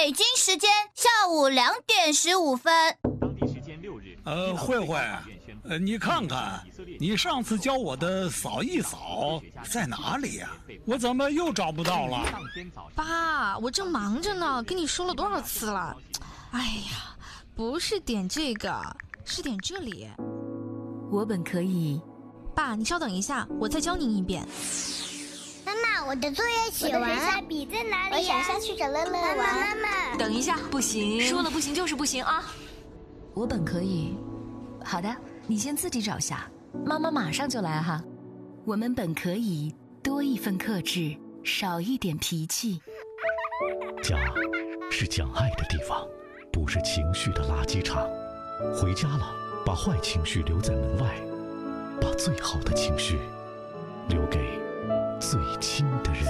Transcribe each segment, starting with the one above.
北京时间下午2点15分。 当地时间6日。 慧慧，你看看，你上次教我的扫一扫在哪里呀？我怎么又找不到了？ 爸，我正忙着呢，跟你说了多少次了？哎呀，不是点这个，是点这里。 我本可以。 爸，你稍等一下，我再教您一遍。 妈妈，我的作业写完了， 下笔在哪里？ 我想下去找乐乐玩。 妈妈， 等一下，不行， 说了不行就是不行啊！ 我本可以。好的，你先自己找下，妈妈马上就来哈。我们本可以多一份克制，少一点脾气。 家是讲爱的地方，不是情绪的垃圾场。回家了，把坏情绪留在门外，把最好的情绪留给最亲的人。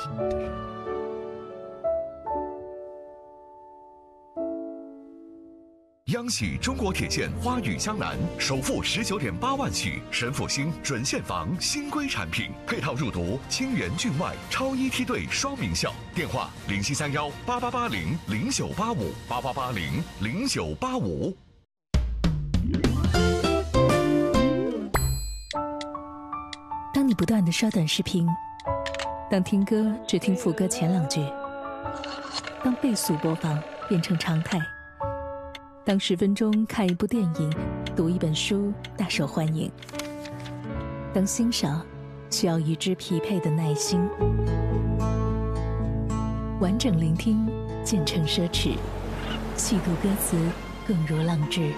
央喜中国铁线花语江南首付19.8万起，神阜新准现房新规产品，配套入读清源郡外超一梯队双名校。电话07318880098588800985。 当你不断地刷短视频，当听歌只听副歌前2句，当倍速播放变成常态，当10分钟看一部电影，读一本书大受欢迎，当欣赏需要与之匹配的耐心，完整聆听渐成奢侈，细读歌词更如浪掷。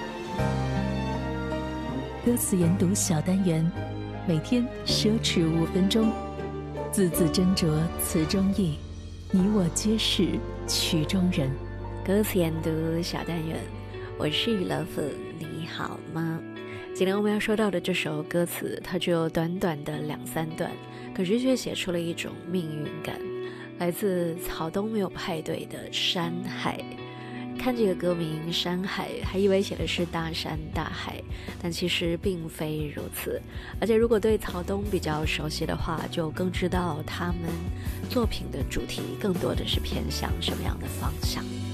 歌词研读小单元，每天奢侈5分钟，字字斟酌词中意，你我皆是曲中人。 歌词研读小单元，我是雨乐粉，你好吗？今天我们要说到的这首歌词，它只有短短的2-3段，可是却写出了一种命运感，来自草东没有派对的山海。看这个歌名山海，还以为写的是大山大海，但其实并非如此。而且如果对草东比较熟悉的话，就更知道他们作品的主题更多的是偏向什么样的方向。